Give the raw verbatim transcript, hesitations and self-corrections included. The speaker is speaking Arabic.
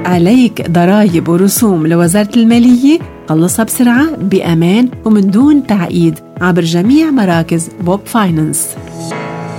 عليك ضرائب ورسوم لوزارة المالية، خلصها بسرعة بأمان ومن دون تعقيد عبر جميع مراكز بوب فاينانس.